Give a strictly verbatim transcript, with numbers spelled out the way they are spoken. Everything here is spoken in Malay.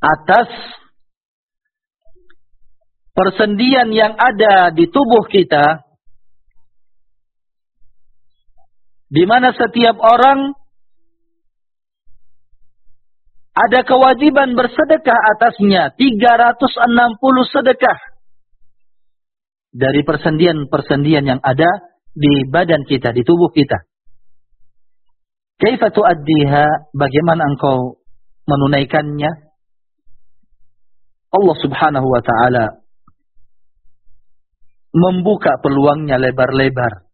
atas persendian yang ada di tubuh kita, di mana setiap orang ada kewajiban bersedekah atasnya, tiga ratus enam puluh sedekah dari persendian-persendian yang ada di badan kita, di tubuh kita. Kaifa tuaddiha, bagaimana engkau menunaikannya? Allah Subhanahu wa taala membuka peluangnya lebar-lebar.